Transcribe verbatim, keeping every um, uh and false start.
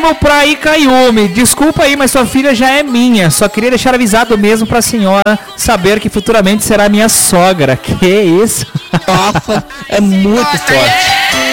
primo pra Ikayumi. Desculpa aí, mas sua filha já é minha. Só queria deixar avisado mesmo pra senhora saber que futuramente será minha sogra. Que isso? Nossa, é muito forte.